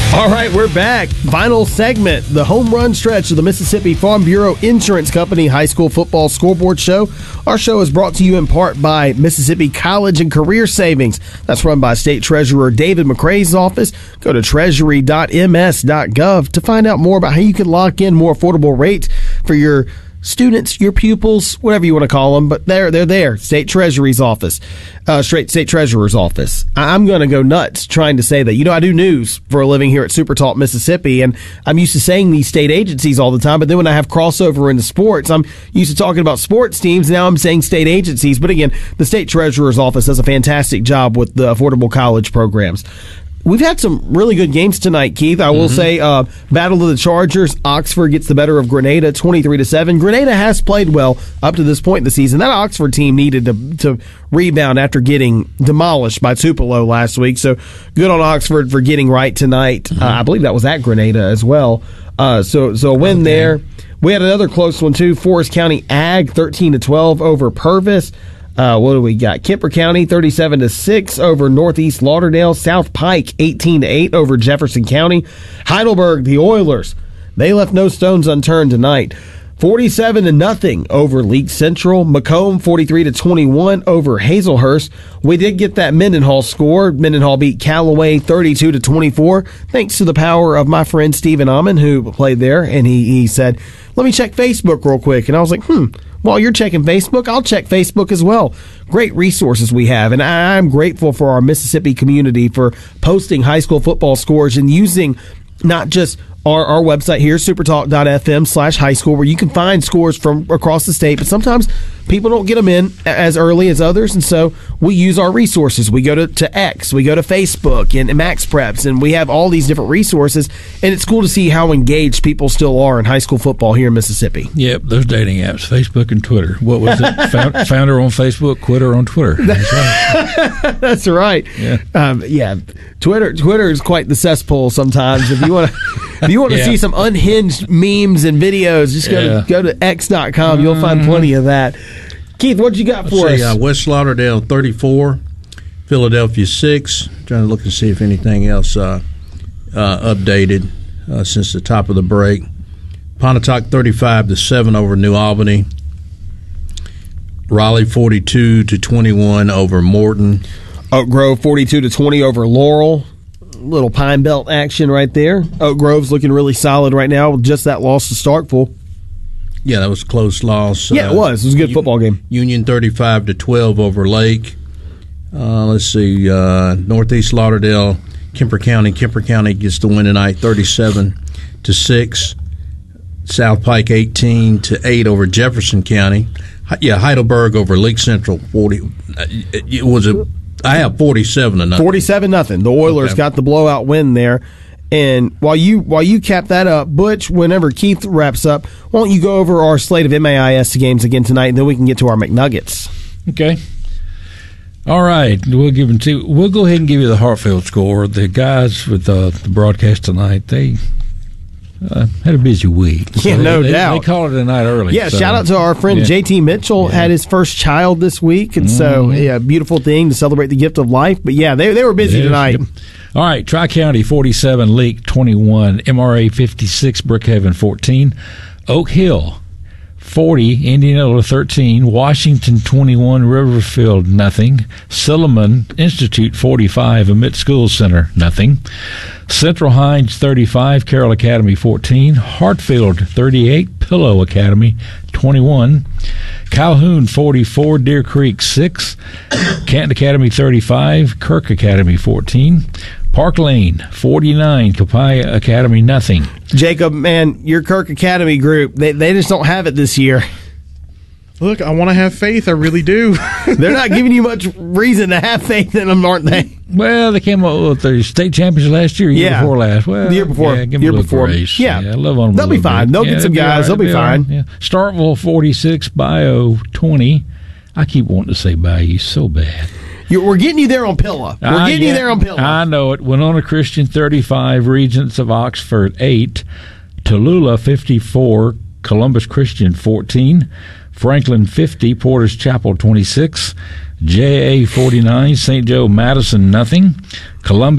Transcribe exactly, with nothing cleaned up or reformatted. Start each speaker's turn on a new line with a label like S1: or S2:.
S1: All right, we're back. Final segment, the home run stretch of the Mississippi Farm Bureau Insurance Company High School Football Scoreboard Show. Our show is brought to you in part by Mississippi College and Career Savings. That's run by State Treasurer David McCrae's office. Go to treasury dot m s dot gov to find out more about how you can lock in more affordable rates for your students, your pupils, whatever you want to call them, but they're they're there. State Treasury's office, uh, straight State Treasurer's office. I'm going to go nuts trying to say that. You know, I do news for a living here at Super Talk Mississippi, and I'm used to saying these state agencies all the time. But then when I have crossover into sports, I'm used to talking about sports teams. Now I'm saying state agencies. But again, the State Treasurer's office does a fantastic job with the affordable college programs. We've had some really good games tonight, Keith. I will mm-hmm. say, uh, Battle of the Chargers. Oxford gets the better of Grenada, twenty-three to seven. Grenada has played well up to this point in the season. That Oxford team needed to, to rebound after getting demolished by Tupelo last week. So good on Oxford for getting right tonight. Mm-hmm. Uh, I believe that was at Grenada as well. Uh, so so a win okay. there. We had another close one too. Forest County Ag thirteen to twelve over Purvis. Uh, what do we got? Kemper County thirty-seven to six over Northeast Lauderdale. South Pike eighteen to eight over Jefferson County. Heidelberg, the Oilers, they left no stones unturned tonight. forty-seven to nothing over League Central. Macomb forty-three to twenty-one over Hazelhurst. We did get that Mendenhall score. Mendenhall beat Callaway thirty-two to twenty-four, thanks to the power of my friend Stephen Amon, who played there, and he, he said, let me check Facebook real quick. And I was like, hmm, while you're checking Facebook, I'll check Facebook as well. Great resources we have, and I'm grateful for our Mississippi community for posting high school football scores and using not just our, our website here, supertalk dot f m slash high school, where you can find scores from across the state, but sometimes people don't get them in as early as others, and so we use our resources. We go to, to X, we go to Facebook and, and Max Preps, and we have all these different resources, and it's cool to see how engaged people still are in high school football here in Mississippi.
S2: Yep, those dating apps, Facebook and Twitter. What was it? Found, founder on Facebook, quitter on Twitter. That's right.
S1: That's right. Yeah. Um, yeah. Twitter Twitter is quite the cesspool sometimes. If you want to if you want to yeah. see some unhinged memes and videos, just go yeah. to go to x dot com. You'll find plenty of that. Keith, what you got for
S3: Let's
S1: us?
S3: See, uh, West Lauderdale thirty-four, Philadelphia six. Trying to look and see if anything else uh, uh, updated uh, since the top of the break. Pontotoc thirty-five to seven over New Albany. Raleigh forty-two to twenty-one over Morton.
S1: Oak Grove forty-two to twenty over Laurel. Little Pine Belt action right there. Oak Grove's looking really solid right now with just that loss to Starkville.
S3: Yeah, that was a close loss.
S1: Yeah, uh, it was. It was a good football game.
S3: Union thirty-five to twelve over Lake. Uh, let's see. Uh, Northeast Lauderdale, Kemper County. Kemper County gets the win tonight, thirty-seven to six. South Pike eighteen to eight over Jefferson County. Yeah, Heidelberg over League Central forty. It was a. I have forty-seven to nothing.
S1: Forty-seven nothing. The Oilers okay. got the blowout win there. And while you while you cap that up, Butch, whenever Keith wraps up, why don't you go over our slate of M A I S games again tonight, and then we can get to our McNuggets.
S2: Okay. All right. We'll give them two. We'll go ahead and give you the Hartfield score. The guys with uh, the broadcast tonight, they uh, had a busy week.
S1: So yeah, no
S2: they,
S1: doubt.
S2: They, they called it a night early.
S1: Yeah,
S2: so.
S1: Shout out to our friend
S2: yeah.
S1: J T Mitchell.
S2: Yeah.
S1: Had his first child this week, and mm-hmm. so yeah, beautiful thing to celebrate the gift of life. But yeah, they they were busy
S2: yes.
S1: tonight.
S2: Yep. All right, Tri-County forty-seven, Leak twenty-one, M R A fifty-six, Brookhaven fourteen, Oak Hill forty, Indianola thirteen, Washington twenty-one, Riverfield nothing, Silliman Institute forty-five, Emmett School Center nothing, Central Hines thirty-five, Carroll Academy fourteen, Hartfield thirty-eight, Pillow Academy twenty-one, Calhoun forty-four, Deer Creek six, Canton Academy thirty-five, Kirk Academy fourteen, Park Lane forty-nine, Copiah Academy nothing.
S1: Jacob, man, your Kirk Academy group, they they just don't have it this year.
S4: Look, I want to have faith. I really do.
S1: They're not giving you much reason to have faith in them, aren't they?
S2: Well, they came up with the state champions last year, year
S1: yeah.
S2: before last. Well,
S1: the year before.
S2: Yeah, give them
S1: year
S2: a little
S1: before.
S2: grace.
S1: Yeah.
S2: yeah, love on them.
S1: They'll be fine.
S2: Bit.
S1: They'll
S2: yeah,
S1: get some
S2: they'll
S1: guys.
S2: They'll
S1: be,
S2: be
S1: fine.
S2: Right. Yeah. Starkville forty-six, Bio twenty. I keep wanting to say Bayou so bad.
S1: You're, we're getting you there on Pilla. We're
S2: I
S1: getting
S2: get,
S1: you there on Pilla.
S2: I know it. Winona Christian thirty-five, Regents of Oxford eight, Tallulah fifty-four, Columbus Christian fourteen, Franklin fifty, Porter's Chapel twenty-six, J A forty-nine, Saint Joe Madison nothing, Columbia